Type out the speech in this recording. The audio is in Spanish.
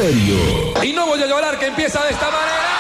Estéreo. Y no voy a llorar, que empieza de esta manera.